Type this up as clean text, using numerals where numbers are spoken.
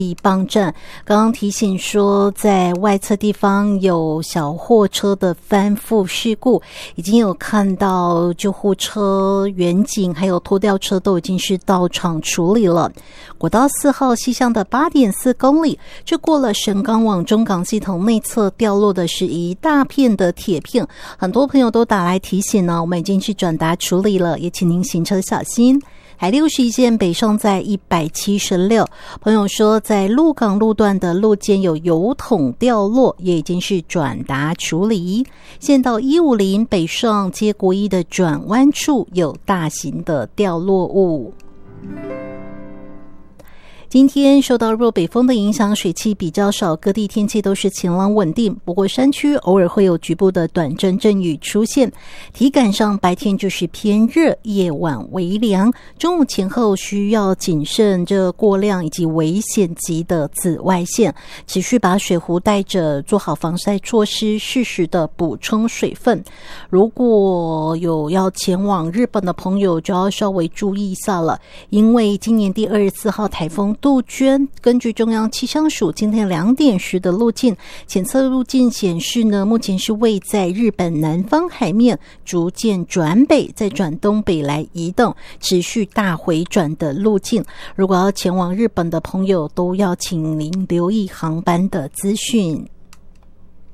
帮站刚刚提醒说，在外侧地方有小货车的翻覆事故，已经有看到救护车、员警还有拖吊车都已经是到场处理了。国道4号西向的 8.4 公里，这过了神冈往中港系统内侧掉落的是一大片的铁片，很多朋友都打来提醒呢，我们已经去转达处理了，也请您行车小心。海61线北上在176，朋友说在鹿港路段的路肩有油桶掉落，也已经是转达处理。现到150北上接国一的转弯处有大型的掉落物。今天受到弱北风的影响，水汽比较少，各地天气都是晴朗稳定，不过山区偶尔会有局部的短阵阵雨出现。体感上白天就是偏热，夜晚微凉，中午前后需要谨慎这过量以及危险级的紫外线，持续把水壶带着，做好防晒措施，适时的补充水分。如果有要前往日本的朋友，就要稍微注意一下了，因为今年第24号台风杜鹃，根据中央气象署今天2点时的路径，检测路径显示呢，目前是位在日本南方海面，逐渐转北，再转东北来移动，持续大回转的路径。如果要前往日本的朋友，都要请您留意航班的资讯。